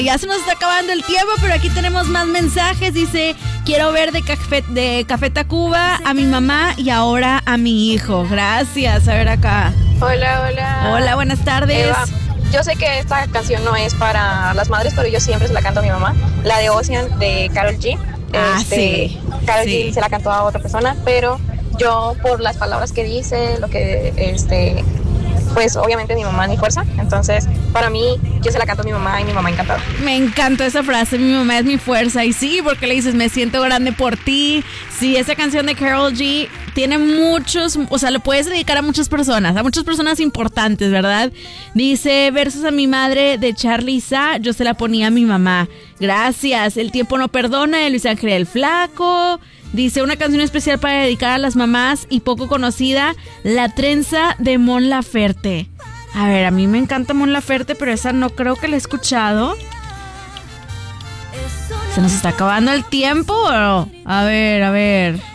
Ya se nos está acabando el tiempo, pero aquí tenemos más mensajes. Dice, quiero ver de Café Tacuba a mi mamá y ahora a mi hijo. Gracias. A ver acá. Hola. Hola, buenas tardes. Eva, yo sé que esta canción no es para las madres, pero yo siempre se la canto a mi mamá. La de Ocean de Karol G. Sí. Karol G se la cantó a otra persona, pero yo por las palabras que dice, lo que pues obviamente mi mamá es mi fuerza, entonces para mí yo se la canto a mi mamá y mi mamá encantada. Me encantó esa frase, mi mamá es mi fuerza. Y sí, porque le dices, me siento grande por ti. Sí, esa canción de Karol G tiene muchos, o sea, lo puedes dedicar a muchas personas importantes, ¿verdad? Dice, versos a mi madre de Charly Sa, yo se la ponía a mi mamá. Gracias. El tiempo no perdona, de Luis Ángel el Flaco. Dice, una canción especial para dedicar a las mamás y poco conocida, La Trenza de Mon Laferte. A ver, a mí me encanta Mon Laferte, pero esa no creo que la he escuchado. ¿Se nos está acabando el tiempo o no? A ver.